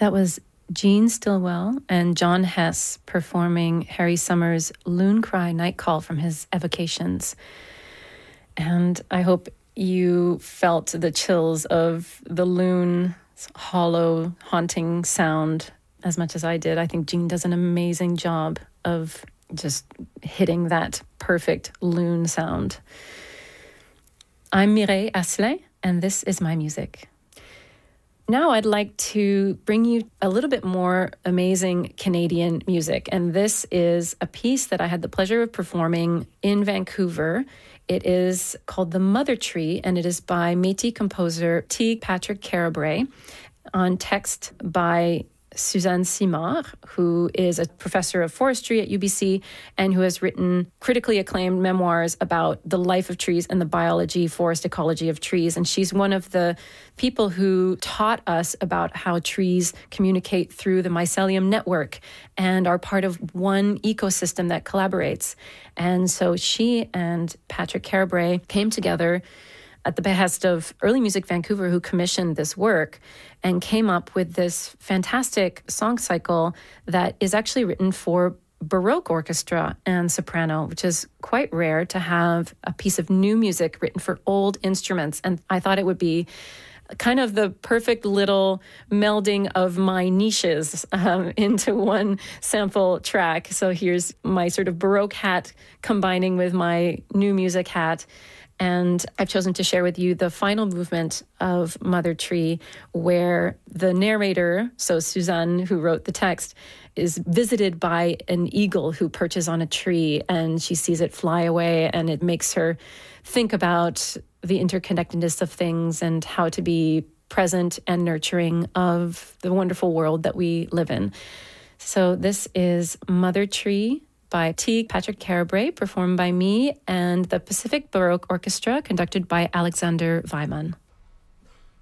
That was Gene Stillwell and John Hess performing Harry Summers' Loon Cry Night Call from his Evocations. And I hope you felt the chills of the loon's hollow, haunting sound as much as I did. I think Gene does an amazing job of just hitting that perfect loon sound. I'm Mireille Asselin, and this is my music. Now I'd like to bring you a little bit more amazing Canadian music. And this is a piece that I had the pleasure of performing in Vancouver. It is called The Mother Tree, and it is by Métis composer T. Patrick Carabray, on text by Suzanne Simard, who is a professor of forestry at UBC and who has written critically acclaimed memoirs about the life of trees and the biology, forest ecology of trees. And she's one of the people who taught us about how trees communicate through the mycelium network and are part of one ecosystem that collaborates. And so she and Patrick Carabray came together at the behest of Early Music Vancouver, who commissioned this work and came up with this fantastic song cycle that is actually written for Baroque orchestra and soprano, which is quite rare to have a piece of new music written for old instruments. And I thought it would be kind of the perfect little melding of my niches into one sample track. So here's my sort of Baroque hat combining with my new music hat. And I've chosen to share with you the final movement of Mother Tree, where the narrator, so Suzanne, who wrote the text, is visited by an eagle who perches on a tree, and she sees it fly away, and it makes her think about the interconnectedness of things and how to be present and nurturing of the wonderful world that we live in. So this is Mother Tree by T. Patrick Carabray, performed by me and the Pacific Baroque Orchestra, conducted by Alexander Weimann.